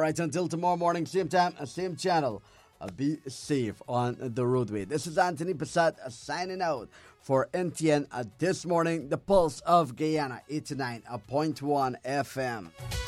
right, until tomorrow morning, same time, same channel. Be safe on the roadway. This is Anthony Passat signing out for NTN this morning, the Pulse of Guyana, 89.1 FM.